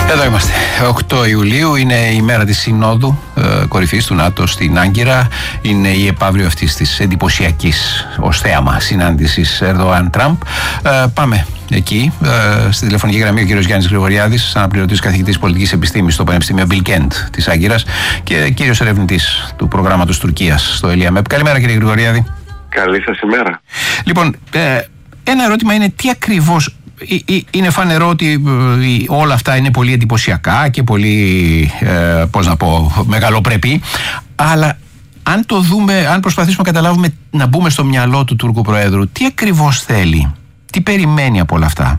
Εδώ είμαστε. 8 Ιουλίου είναι η μέρα της Συνόδου κορυφής του ΝΑΤΟ στην Άγκυρα. Είναι η επαύριο αυτής της εντυπωσιακής ως θέαμα συνάντησης Ερντογάν-Τραμπ. Πάμε εκεί. Στη τηλεφωνική γραμμή ο κύριος Γιάννης Γρηγοριάδης, αναπληρωτής καθηγητής πολιτικής επιστήμης στο Πανεπιστήμιο Bilkent της Άγκυρας και κύριος ερευνητής του προγράμματος Τουρκίας στο ΕΛΙΑΜΕΠ. Καλημέρα, κύριε Γρηγοριάδη. Καλή σας ημέρα. Λοιπόν, ένα ερώτημα είναι τι ακριβώς. Είναι φανερό ότι όλα αυτά είναι πολύ εντυπωσιακά και πολύ, μεγαλοπρεπή, αλλά αν το δούμε, αν προσπαθήσουμε να καταλάβουμε, να μπούμε στο μυαλό του Τούρκου Προέδρου, τι ακριβώς θέλει, τι περιμένει από όλα αυτά?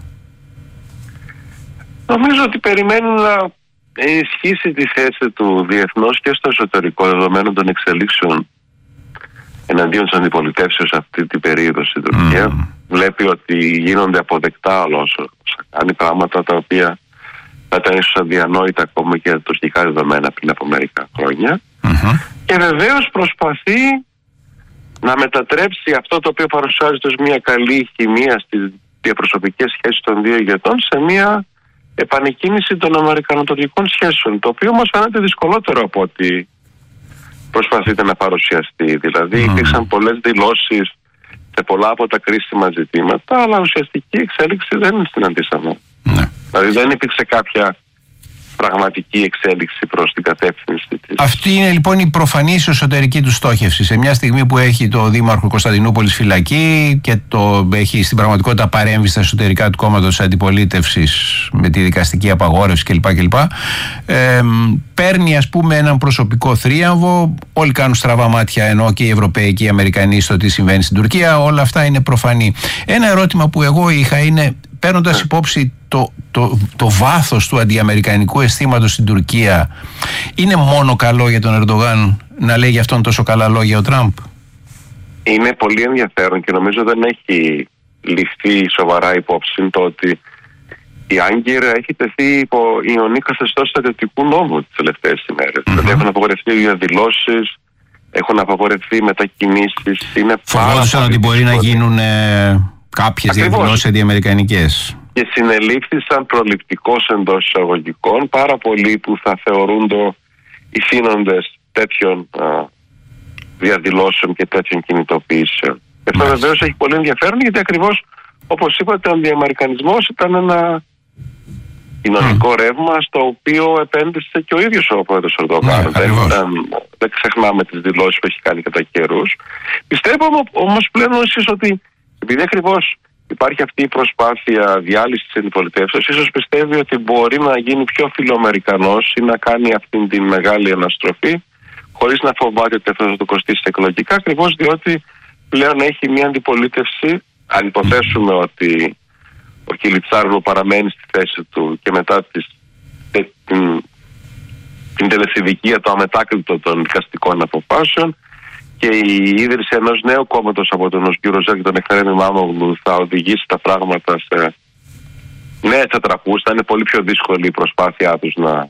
Νομίζω ότι περιμένει να ενισχύσει τη θέση του διεθνώς και στο εσωτερικό δεδομένων των εξελίξεων εναντίον της αντιπολιτεύσεως αυτή την περίοδο στην Τουρκία. Βλέπει ότι γίνονται αποδεκτά όλα όσα κάνει, πράγματα τα οποία θα ήταν ίσως αδιανόητα ακόμα και τουρκικά δεδομένα πριν από μερικά χρόνια. Και βεβαίως προσπαθεί να μετατρέψει αυτό το οποίο παρουσιάζεται ως μια καλή χημεία στις διαπροσωπικές σχέσεις των δύο ηγετών σε μια επανεκκίνηση των αμερικανοτουρκικών σχέσεων, το οποίο όμως φαίνεται δυσκολότερο από ότι προσπαθείται να παρουσιαστεί. Δηλαδή υπήρξαν πολλές δηλώσεις σε πολλά από τα κρίσιμα ζητήματα, αλλά ουσιαστική εξέλιξη δεν συναντήσαμε. Δηλαδή δεν υπήρξε κάποια πραγματική εξέλιξη προς την κατεύθυνση της. Αυτή είναι λοιπόν η προφανής εσωτερική του στόχευση. Σε μια στιγμή που έχει το Δήμαρχο Κωνσταντινούπολης φυλακή και το έχει στην πραγματικότητα παρέμβει στα εσωτερικά του κόμματος της αντιπολίτευσης με τη δικαστική απαγόρευση κλπ. Παίρνει ας πούμε έναν προσωπικό θρίαμβο. Όλοι κάνουν στραβά μάτια, ενώ και οι Ευρωπαίοι και οι Αμερικανοί, στο τι συμβαίνει στην Τουρκία. Όλα αυτά είναι προφανή. Ένα ερώτημα που εγώ είχα είναι, παίρνοντας υπόψη το βάθος του αντιαμερικανικού αισθήματος στην Τουρκία, είναι μόνο καλό για τον Ερντογάν να λέει για αυτόν τόσο καλά λόγια ο Τραμπ? Είναι πολύ ενδιαφέρον και νομίζω δεν έχει ληφθεί σοβαρά υπόψη το ότι η Άγκυρα έχει τεθεί υπό ιονή καθεστώς στρατιωτικού νόμου τις τελευταίες ημέρες. Δηλαδή έχουν απαγορευτεί διαδηλώσεις, έχουν απαγορευτεί μετακινήσεις. Φοβόντουσαν ότι μπορεί να γίνουν κάποιες διαδηλώσεις αντιαμερικανικές. Και συνελήφθησαν προληπτικώς εντός εισαγωγικών πάρα πολλοί που θα θεωρούνται ηθήνοντες τέτοιων διαδηλώσεων και τέτοιων κινητοποιήσεων. Και αυτό βεβαίως έχει πολύ ενδιαφέρον, γιατί ακριβώς όπως είπατε ο αντιαμερικανισμός ήταν ένα κοινωνικό ρεύμα στο οποίο επένδυσε και ο ίδιος ο πρόεδρος Ερντογάν. Δεν ξεχνάμε τις δηλώσεις που έχει κάνει κατά καιρούς. Πιστεύω όμως πλέον ότι επειδή ακριβώς υπάρχει αυτή η προσπάθεια διάλυσης της αντιπολιτεύσεως, ίσως πιστεύει ότι μπορεί να γίνει πιο φιλοαμερικανός ή να κάνει αυτή τη μεγάλη αναστροφή χωρίς να φοβάται ότι αυτό θα το κοστίσει εκλογικά, ακριβώς διότι πλέον έχει μια αντιπολίτευση. Αν υποθέσουμε ότι ο Κιλιτσάρογλου παραμένει στη θέση του και μετά την τελεσιδικία, το αμετάκλητο των δικαστικών αποφάσεων και η ίδρυση ενός νέου κόμματος από τον Οσκύρο Ζέρ και τον Εκθέρεμι Μάμογλου θα οδηγήσει τα πράγματα σε νέες ατραπούς, θα είναι πολύ πιο δύσκολη η προσπάθειά τους να